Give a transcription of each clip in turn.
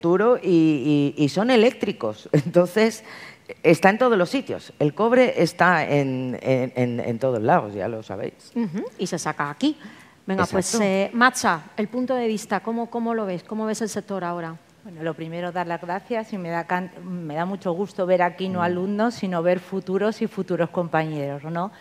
futuro y son eléctricos. Entonces, está en todos los sitios. El cobre está en todos lados, ya lo sabéis. Y se saca aquí. Venga, Exacto. pues Matza, el punto de vista, ¿cómo lo ves? ¿Cómo ves el sector ahora? Bueno, lo primero, dar las gracias y me da mucho gusto ver aquí no alumnos, sino ver futuros y futuros compañeros, ¿no?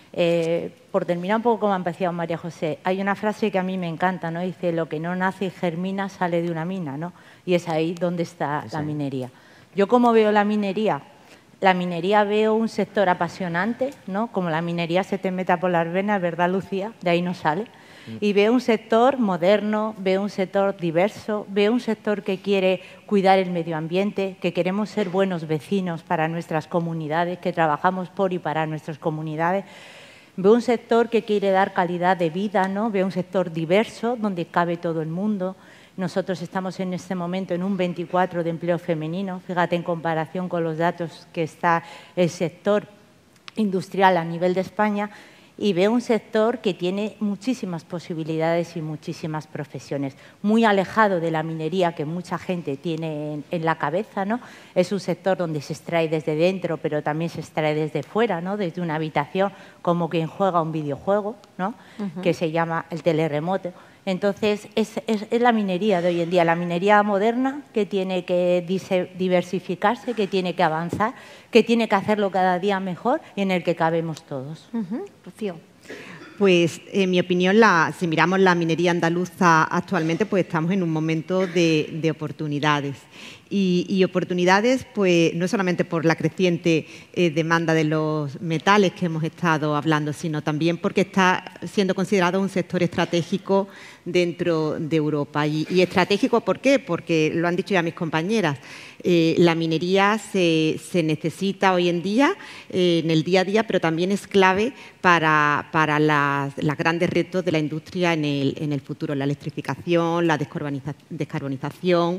Por terminar un poco como ha empezado María José, hay una frase que a mí me encanta, ¿no? Dice, lo que no nace y germina sale de una mina, ¿no? Y es ahí donde está la minería. Yo, ¿cómo veo la minería? La minería veo un sector apasionante, ¿no? Como la minería se te meta por las venas, ¿verdad, Lucía? De ahí no sale. Y veo un sector moderno, veo un sector diverso, veo un sector que quiere cuidar el medio ambiente, que queremos ser buenos vecinos para nuestras comunidades, que trabajamos por y para nuestras comunidades. Veo un sector que quiere dar calidad de vida, ¿no? Veo un sector diverso, donde cabe todo el mundo. Nosotros estamos en este momento en un 24 de empleo femenino. Fíjate, en comparación con los datos que está el sector industrial a nivel de España, y veo un sector que tiene muchísimas posibilidades y muchísimas profesiones, muy alejado de la minería que mucha gente tiene en la cabeza, ¿no? Es un sector donde se extrae desde dentro, pero también se extrae desde fuera, ¿no? Desde una habitación, como quien juega un videojuego, ¿no? Que se llama el teleremoto. Entonces, es la minería de hoy en día, la minería moderna que tiene que diversificarse, que tiene que avanzar, que tiene que hacerlo cada día mejor y en el que cabemos todos. Rocío. Pues, en mi opinión, si miramos la minería andaluza actualmente, pues estamos en un momento de oportunidades. Y oportunidades, pues, no solamente por la creciente demanda de los metales que hemos estado hablando, sino también porque está siendo considerado un sector estratégico dentro de Europa. Y estratégico, ¿por qué? Porque lo han dicho ya mis compañeras. La minería se necesita hoy en día, en el día a día, pero también es clave para los grandes retos de la industria en el futuro, la electrificación, la descarbonización.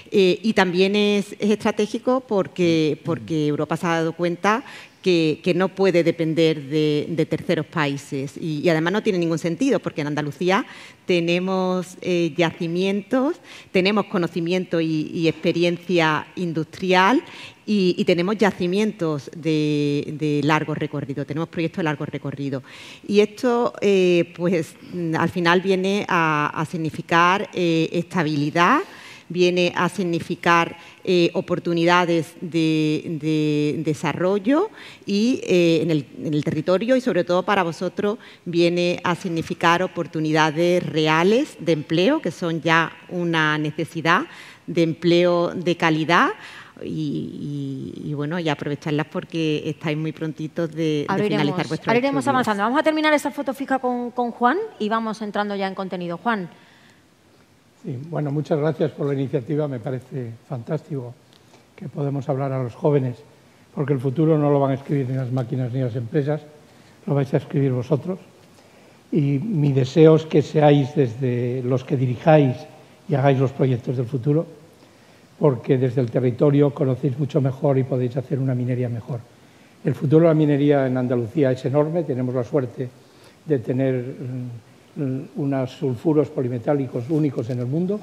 Y también es estratégico porque Europa se ha dado cuenta que no puede depender de terceros países y además no tiene ningún sentido porque en Andalucía tenemos yacimientos, tenemos conocimiento y experiencia industrial y tenemos yacimientos de largo recorrido, tenemos proyectos de largo recorrido. Y esto, pues, al final viene a significar estabilidad, viene a significar oportunidades de desarrollo y en el territorio y sobre todo para vosotros viene a significar oportunidades reales de empleo, que son ya una necesidad de empleo de calidad. Y bueno, y aprovecharlas porque estáis muy prontitos de finalizar vuestro Ahora iremos avanzando. Vamos a terminar esta foto fija con Juan y vamos entrando ya en contenido. Juan. Sí, bueno, muchas gracias por la iniciativa. Me parece fantástico que podemos hablar a los jóvenes, porque el futuro no lo van a escribir ni las máquinas ni las empresas, lo vais a escribir vosotros. Y mi deseo es que seáis desde los que dirijáis y hagáis los proyectos del futuro, porque desde el territorio conocéis mucho mejor y podéis hacer una minería mejor. El futuro de la minería en Andalucía es enorme. Tenemos la suerte de tener unos sulfuros polimetálicos únicos en el mundo.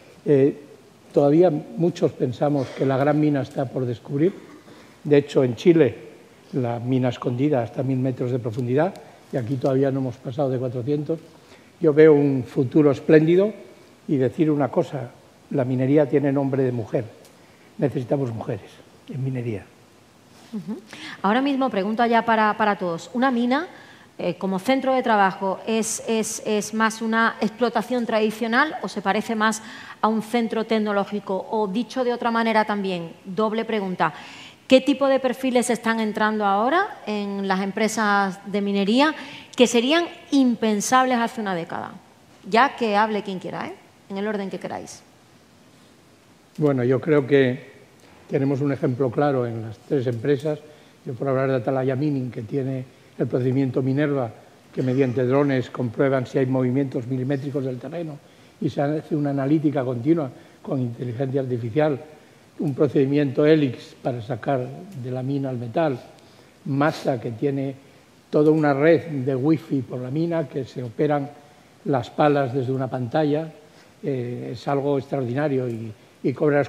Todavía muchos pensamos que la gran mina está por descubrir. De hecho, en Chile, la mina escondida hasta 1000 metros de profundidad, y aquí todavía no hemos pasado de 400. Yo veo un futuro espléndido y decir una cosa, la minería tiene nombre de mujer. Necesitamos mujeres en minería. Ahora mismo, pregunto ya para todos, ¿una mina como centro de trabajo es más una explotación tradicional o se parece más a un centro tecnológico? O dicho de otra manera también, doble pregunta, ¿qué tipo de perfiles están entrando ahora en las empresas de minería que serían impensables hace una década? Ya que hable quien quiera, en el orden que queráis. Bueno, yo creo que tenemos un ejemplo claro en las tres empresas. Yo por hablar de Atalaya Mining, que tiene el procedimiento Minerva, que mediante drones comprueban si hay movimientos milimétricos del terreno y se hace una analítica continua con inteligencia artificial, un procedimiento Helix para sacar de la mina el metal, Masa, que tiene toda una red de wifi por la mina, que se operan las palas desde una pantalla, es algo extraordinario y y cobras